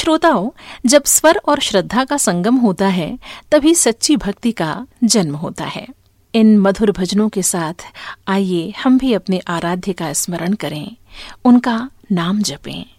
श्रोताओं, जब स्वर और श्रद्धा का संगम होता है तभी सच्ची भक्ति का जन्म होता है। इन मधुर भजनों के साथ आइए हम भी अपने आराध्य का स्मरण करें, उनका नाम जपें।